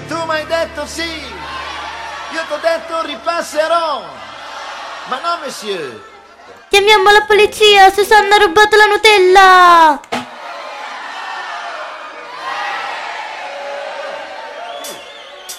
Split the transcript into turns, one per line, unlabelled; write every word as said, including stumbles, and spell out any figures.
Tu mi hai detto sì. Io ti ho detto ripasserò. Ma no, monsieur.
Chiamiamo la polizia, Susanna ha rubato la Nutella!